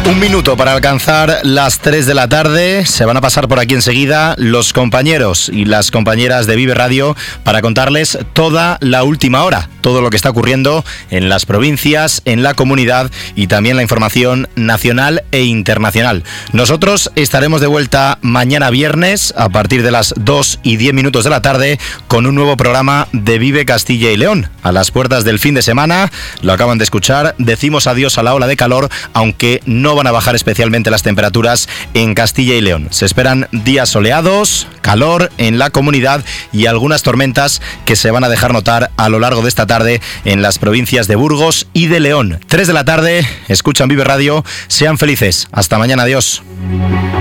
Un minuto para alcanzar las 3 de la tarde. Se van a pasar por aquí enseguida los compañeros y las compañeras de Vive Radio para contarles toda la última hora, todo lo que está ocurriendo en las provincias, en la comunidad y también la información nacional e internacional. Nosotros estaremos de vuelta mañana viernes a partir de las 2:10 de la tarde con un nuevo programa de Vive Castilla y León. A las puertas del fin de semana, lo acaban de escuchar, decimos adiós a la ola de calor, aunque no van a bajar especialmente las temperaturas en Castilla y León. Se esperan días soleados, calor en la comunidad y algunas tormentas que se van a dejar notar a lo largo de esta tarde en las provincias de Burgos y de León. 3 de la tarde, escuchan Vive Radio, sean felices. Hasta mañana, adiós.